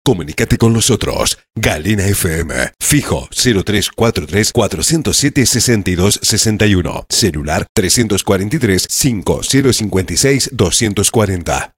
Comunícate con nosotros. Galena FM. Fijo 0343 407 62 61. Celular 343 5056 240.